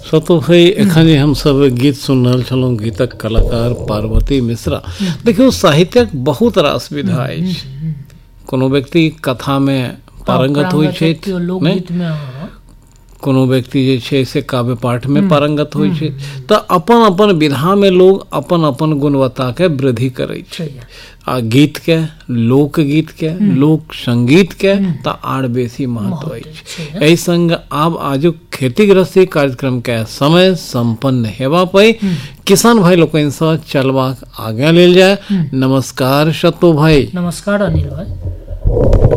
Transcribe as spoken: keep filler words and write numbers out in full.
सतो भाई एखन जे हम सब गीत सुन रहल छलहुँ, गीतक कलाकार पार्वती मिश्रा। देखियौ साहित्यक बहुत रास विधा अछि। कोनो व्यक्ति कथा में पारंगत होइ छै, कोनो व्यक्ति जे छै से काव्य पाठ में पारंगत होइ छै, तऽ अपन अपन विधा में लोग अपन अपन गुणवत्ता के वृद्धि करै छै। आ गीत के, लोकगीत के, लोक संगीत के तऽ आर बेसी महत्व अछि। एहि संग आब आजुक खेती गृहस्थी कार्यक्रम के समय संपन्न हेबा पर किसान भाई लोकनि सँ चलबाक आज्ञा लेल जाय। नमस्कार शतु भाई। नमस्कार अनिल भाई।